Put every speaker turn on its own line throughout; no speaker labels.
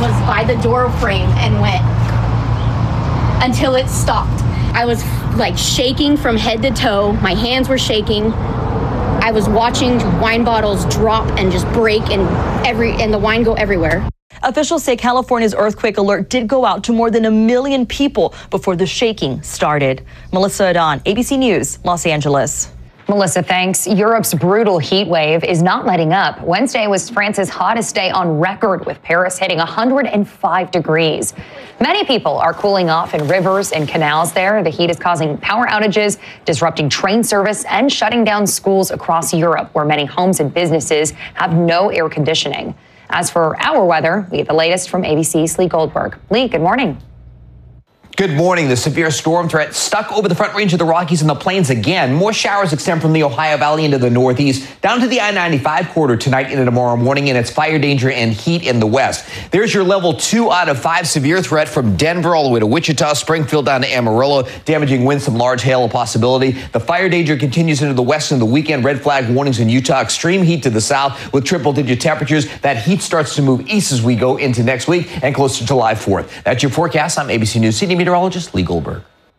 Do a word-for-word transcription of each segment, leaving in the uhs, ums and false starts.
was by the door frame and went until it stopped. I was like shaking from head to toe. My hands were shaking. I was watching wine bottles drop and just break and every and the wine go everywhere.
Officials say California's earthquake alert did go out to more than a million people before the shaking started. Melissa Adon, A B C News, Los Angeles.
Melissa, thanks. Europe's brutal heat wave is not letting up. Wednesday was France's hottest day on record, with Paris hitting one hundred five degrees. Many people are cooling off in rivers and canals there. The heat is causing power outages, disrupting train service, and shutting down schools across Europe, where many homes and businesses have no air conditioning. As for our weather, we get the latest from A B C's Lee Goldberg. Lee, good morning.
Good morning. The severe storm threat stuck over the front range of the Rockies and the plains again. More showers extend from the Ohio Valley into the northeast, down to the I ninety-five corridor tonight into tomorrow morning, and it's fire danger and heat in the west. There's your level two out of five severe threat from Denver all the way to Wichita, Springfield down to Amarillo. Damaging winds, some large hail a possibility. The fire danger continues into the west into the weekend. Red flag warnings in Utah. Extreme heat to the south with triple digit temperatures. That heat starts to move east as we go into next week and close to July fourth. That's your forecast. I'm A B C News senior meteorologist Lee Goldberg.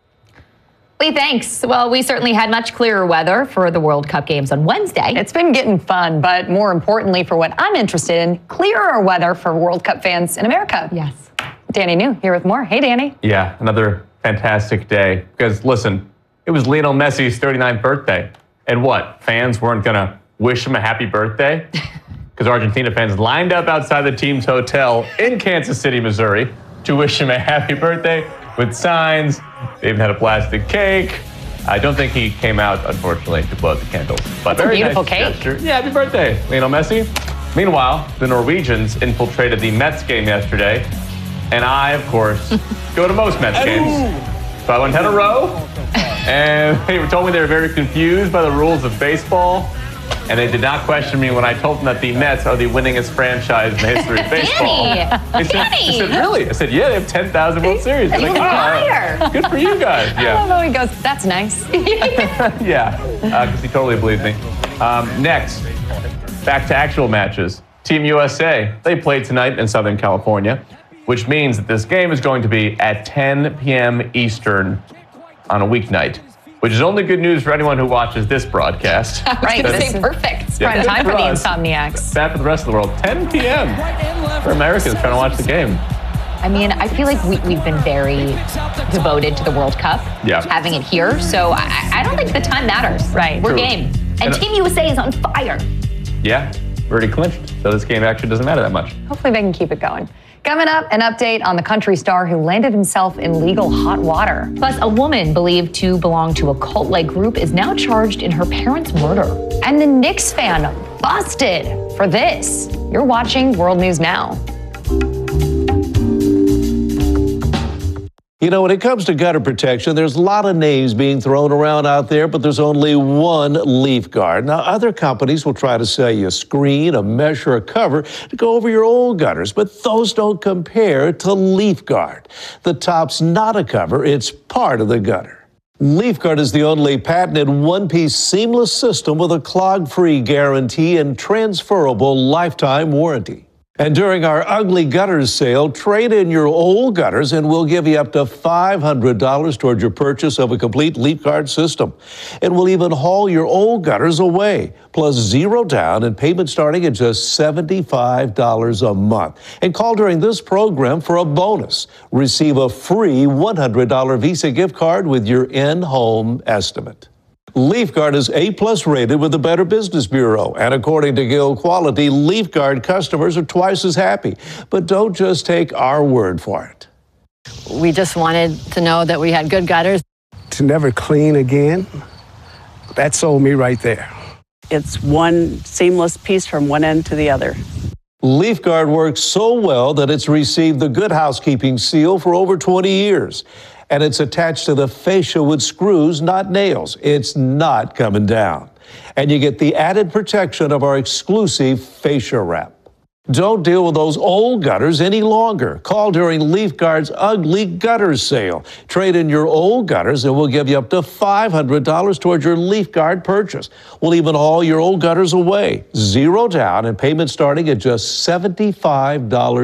Lee, thanks. Well, we certainly had much clearer weather for the World Cup games on Wednesday.
It's been getting fun, but more importantly, for what I'm interested in, clearer weather for World Cup fans in America.
Yes.
Danny New here with more. Hey, Danny.
Yeah, another fantastic day. Because listen, it was Lionel Messi's thirty-ninth birthday. And what? Fans weren't going to wish him a happy birthday? Because Argentina fans lined up outside the team's hotel in Kansas City, Missouri, to wish him a happy birthday with signs. They even had a plastic cake. I don't think he came out, unfortunately, to blow out the candles. But
That's
very
a beautiful
nice
cake.
gesture. Yeah, happy birthday, Lionel Messi. Meanwhile, the Norwegians infiltrated the Mets game yesterday. And I, of course, go to most Mets games. So I went ten in a row. And they told me they were very confused by the rules of baseball. And they did not question me when I told them that the Mets are the winningest franchise in the history of baseball.
Danny!
They said,
Danny!
they said, really? I said, yeah, they have ten thousand World Series. They're
You
like,
liar!
"Oh, good for you guys.
I love
Yeah,
how he goes, that's nice.
yeah, because he totally believes me. Um, next, back to actual matches. Team U S A, they played tonight in Southern California, which means that this game is going to be at ten p.m. Eastern on a weeknight. Which is only good news for anyone who watches this broadcast.
Right,
That
it's
is-
perfect. It's
Yeah,
prime
good
time for
for
the
us.
insomniacs.
Bad for the rest of the world. ten p.m. for Americans trying to watch the game.
I mean, I feel like we, we've been very devoted to the World Cup,
Yeah.
having it here. So I, I don't think the time matters.
Right.
We're
True.
game. And
And-
Team U S A is on fire.
Yeah, we already clinched. So this game actually doesn't matter that much.
Hopefully they can keep it going. Coming up, an update on the country star who landed himself in legal hot water.
Plus, a woman believed to belong to a cult-like group is now charged in her parents' murder.
And the Knicks fan busted for this. You're watching World News Now.
You know, when it comes to gutter protection, there's a lot of names being thrown around out there, but there's only one Leaf Guard. Now, other companies will try to sell you a screen, a mesh, or a cover to go over your old gutters, but those don't compare to Leaf Guard. The top's not a cover, it's part of the gutter. Leaf Guard is the only patented one-piece seamless system with a clog-free guarantee and transferable lifetime warranty. And during our Ugly Gutters sale, trade in your old gutters and we'll give you up to five hundred dollars toward your purchase of a complete Leaf Guard system. And we'll even haul your old gutters away, plus zero down and payment starting at just seventy-five dollars a month. And call during this program for a bonus. Receive a free one hundred dollars Visa gift card with your in-home estimate. Leaf Guard is A-plus rated with the Better Business Bureau. And according to Guild Quality, Leaf Guard customers are twice as happy. But don't just take our word for it.
We just wanted to know that we had good gutters.
To never clean again, that sold me right there.
It's one seamless piece from one end to the other.
Leaf Guard works so well that it's received the Good Housekeeping seal for over twenty years. And it's attached to the fascia with screws, not nails. It's not coming down. And you get the added protection of our exclusive fascia wrap. Don't deal with those old gutters any longer. Call during Leaf Guard's Ugly Gutters sale. Trade in your old gutters and we'll give you up to five hundred dollars towards your Leaf Guard purchase. We'll even haul your old gutters away. Zero down and payment starting at just seventy-five dollars.